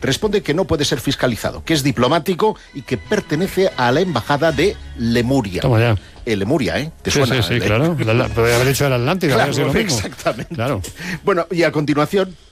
responde que no puede ser fiscalizado, que es diplomático y que pertenece a la embajada de Lemuria. Toma ya. Lemuria, ¿eh? ¿Te Sí, suena? sí, claro. Podría haber dicho el Atlántida. Claro, lo mismo. exactamente. Claro. Bueno, y a continuación...